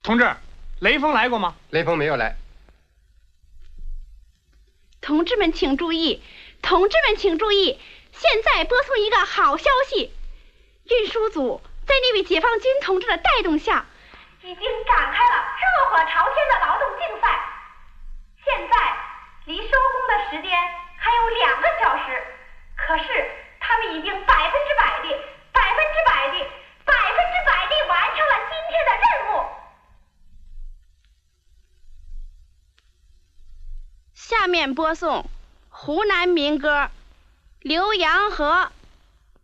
同志，雷锋来过吗？ 雷锋没有来。 同志们请注意，同志们请注意，现在播送一个好消息，运输组在那位解放军同志的带动下，已经展开了热火朝天的劳动竞赛。现在离收工的时间还有2个小时，可是他们已经100%地完成了今天的任务。下面播送湖南民歌《浏阳河》。